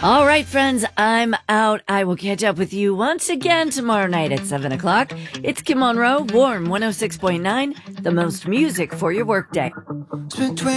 All right, friends, I'm out. I will catch up with you once again tomorrow night at 7 o'clock. It's Kim Monroe, Warm 106.9, the most music for your workday.